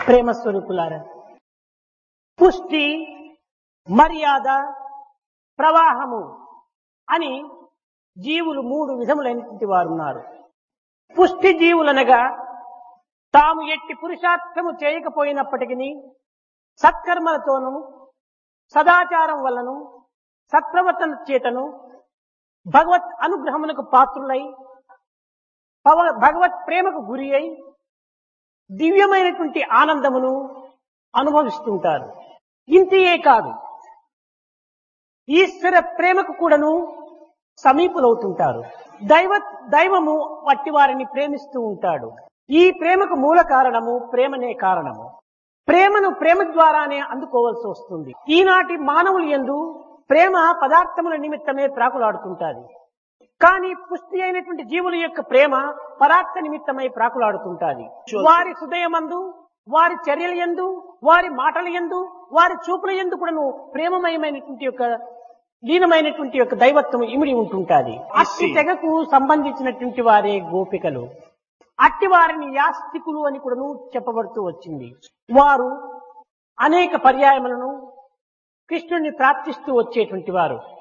ప్రేమ స్వరూపులారా, పుష్టి, మర్యాద, ప్రవాహము అని జీవులు మూడు విధములైనటువంటి వారు ఉన్నారు. పుష్టి జీవులనగా తాము ఎట్టి పురుషార్థము చేయకపోయినప్పటికీ సత్కర్మలతోనూ సదాచారం వల్లను సత్ప్రవర్తన చేతను భగవత్ అనుగ్రహమునకు పాత్రులై భగవత్ ప్రేమకు గురి అయి దివ్యమైనటువంటి ఆనందమును అనుభవిస్తుంటారు. ఇంతియే కాదు, ఈశ్వర ప్రేమకు కూడాను సమీపులవుతుంటారు. దైవము వట్టి వారిని ప్రేమిస్తూ ఉంటాడు. ఈ ప్రేమకు మూల కారణము ప్రేమనే కారణము. ప్రేమను ప్రేమ ద్వారానే అందుకోవాల్సి వస్తుంది. ఈనాటి మానవులు యందు ప్రేమ పదార్థముల నిమిత్తమే ప్రాకులాడుతుంటాది. కానీ పుష్టి అయినటువంటి జీవుల యొక్క ప్రేమ పరార్థ నిమిత్తమై ప్రాకులాడుతుంటాది. వారి హృదయమందు, వారి చర్యల యందు, వారి మాటల యందు, వారి చూపుల యందు కూడాను ప్రేమమయమైనటువంటి యొక్క లీనమైనటువంటి యొక్క దైవత్వం ఇమిడి ఉంటుంటాది. అట్టి తెగకు సంబంధించినటువంటి వారే గోపికలు. అట్టి వారిని యాస్తికులు అని కూడాను చెప్పబడుతూ వచ్చింది. వారు అనేక పర్యాయములను కృష్ణుడిని ప్రార్థిస్తూ వచ్చేటువంటి వారు.